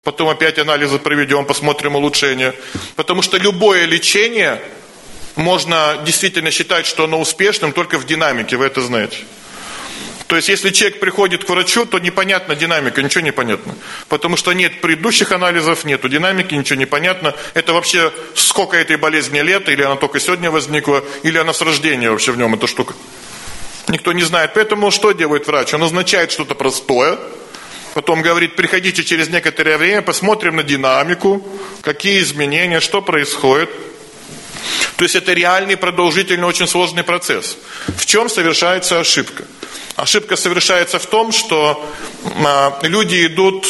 потом опять анализы проведем, посмотрим улучшения. Потому что любое лечение можно действительно считать, что оно успешным только в динамике, вы это знаете. То есть, если человек приходит к врачу, то непонятна динамика, ничего не понятно. Потому что нет предыдущих анализов, нету динамики, ничего не понятно. Это вообще сколько этой болезни лет, или она только сегодня возникла, или она с рождения вообще в нем эта штука. Никто не знает. Поэтому что делает врач? Он назначает что-то простое, потом говорит, приходите через некоторое время, посмотрим на динамику, какие изменения, что происходит. То есть это реальный, продолжительный, очень сложный процесс. В чем совершается ошибка? Ошибка совершается в том, что люди идут,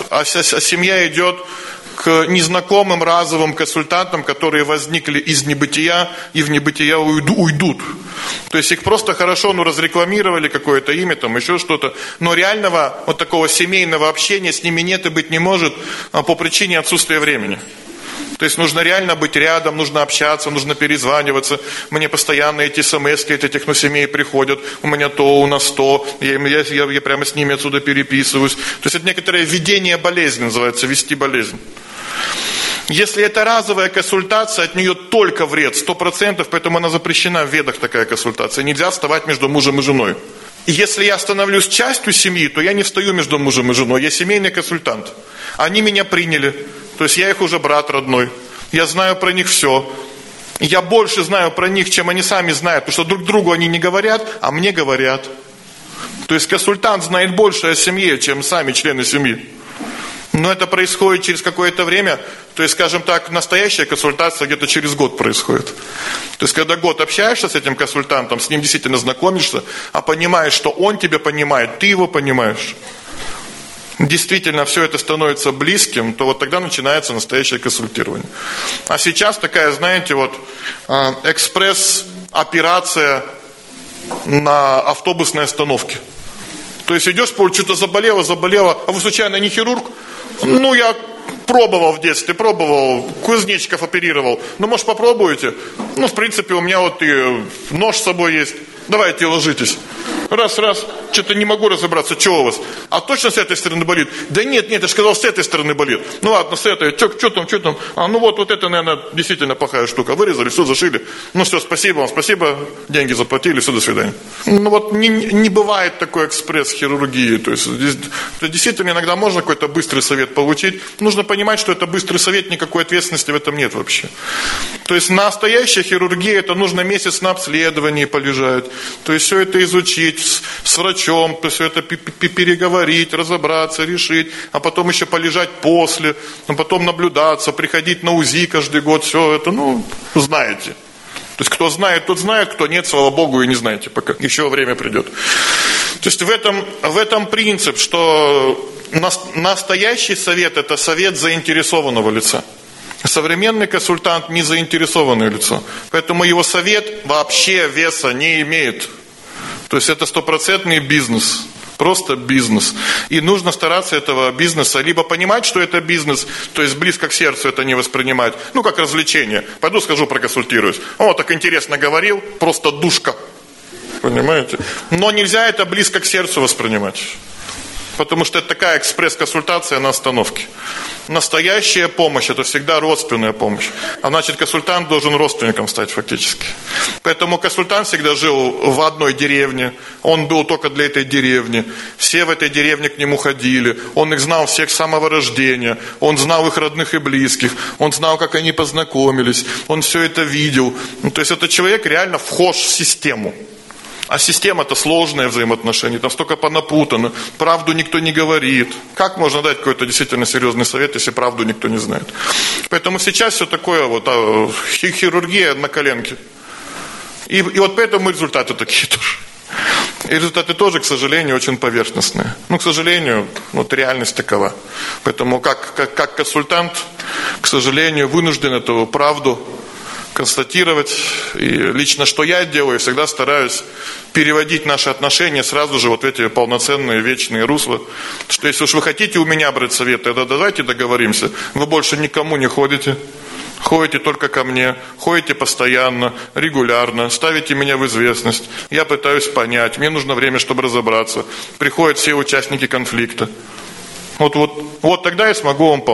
семья идет к незнакомым разовым консультантам, которые возникли из небытия и в небытия уйдут. То есть их просто хорошо разрекламировали, какое-то имя, там еще что-то. Но реального вот такого семейного общения с ними нет и быть не может по причине отсутствия времени. То есть нужно реально быть рядом, нужно общаться, нужно перезваниваться. Мне постоянно эти смс-ки от этих семей приходят. У меня то, у нас то. Я прямо с ними отсюда переписываюсь. То есть это некоторое ведение болезни называется, вести болезнь. Если это разовая консультация, от нее только вред, 100%, поэтому она запрещена в ведах, такая консультация. Нельзя вставать между мужем и женой. И если я становлюсь частью семьи, то я не встаю между мужем и женой, я семейный консультант. Они меня приняли. То есть я их уже брат родной. Я знаю про них все. Я больше знаю про них, чем они сами знают. Потому что друг другу они не говорят, а мне говорят. То есть консультант знает больше о семье, чем сами члены семьи. Но это происходит через какое-то время. То есть, скажем так, настоящая консультация где-то через год происходит. То есть, когда год общаешься с этим консультантом, с ним действительно знакомишься, а понимаешь, что он тебя понимает, ты его понимаешь. Действительно все это становится близким, то вот тогда начинается настоящее консультирование. А сейчас такая, знаете, вот экспресс-операция на автобусной остановке. То есть идешь, что-то заболело, а вы случайно не хирург? Ну, я пробовал в детстве, кузнечиков оперировал. Ну, может, попробуете? Ну, в принципе, у меня вот и нож с собой есть. Давайте, ложитесь. Раз, что-то не могу разобраться, что у вас? А точно с этой стороны болит? Да нет, я же сказал, с этой стороны болит. Ну ладно, с этой, что там? А ну вот это, наверное, действительно плохая штука. Вырезали, все, зашили. Ну все, спасибо вам, спасибо, деньги заплатили, все, до свидания. Ну вот не бывает такой экспресс-хирургии. То есть действительно иногда можно какой-то быстрый совет получить. Нужно понимать, что это быстрый совет, никакой ответственности в этом нет вообще. То есть настоящая хирургия, это нужно месяц на обследовании полежать. То есть все это изучить с врачом, все это переговорить, разобраться, решить, а потом еще полежать после, а потом наблюдаться, приходить на УЗИ каждый год, все это, знаете. То есть кто знает, тот знает, кто нет, слава Богу, и не знаете пока, еще время придет. То есть в этом принцип, что настоящий совет – это совет заинтересованного лица. Современный консультант – не заинтересованное лицо. Поэтому его совет вообще веса не имеет. То есть это стопроцентный бизнес. Просто бизнес. И нужно стараться этого бизнеса либо понимать, что это бизнес, то есть близко к сердцу это не воспринимать. Как развлечение. Пойду скажу, проконсультируюсь. Так интересно говорил, просто душка. Понимаете? Но нельзя это близко к сердцу воспринимать. Потому что это такая экспресс-консультация на остановке. Настоящая помощь – это всегда родственная помощь. А значит, консультант должен родственником стать фактически. Поэтому консультант всегда жил в одной деревне. Он был только для этой деревни. Все в этой деревне к нему ходили. Он их знал всех с самого рождения. Он знал их родных и близких. Он знал, как они познакомились. Он все это видел. То есть, этот человек реально вхож в систему. А система-то сложная взаимоотношения, там столько понапутано, правду никто не говорит. Как можно дать какой-то действительно серьезный совет, если правду никто не знает? Поэтому сейчас все такое хирургия на коленке. И вот поэтому результаты такие тоже. И результаты тоже, к сожалению, очень поверхностные. К сожалению, реальность такова. Поэтому как консультант, к сожалению, вынужден эту правду констатировать. И лично что я делаю, всегда стараюсь переводить наши отношения сразу же в эти полноценные вечные русла. Что если уж вы хотите у меня брать совет, тогда давайте договоримся. Вы больше никому не ходите. Ходите только ко мне, ходите постоянно, регулярно, ставите меня в известность. Я пытаюсь понять, мне нужно время, чтобы разобраться. Приходят все участники конфликта. Вот тогда я смогу вам помочь.